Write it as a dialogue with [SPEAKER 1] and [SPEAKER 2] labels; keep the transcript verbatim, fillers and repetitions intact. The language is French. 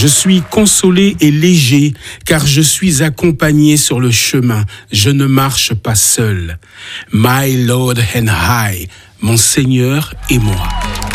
[SPEAKER 1] Je suis consolé et léger, car je suis accompagné sur le chemin. Je ne marche pas seul. My Lord and I, mon Seigneur et moi.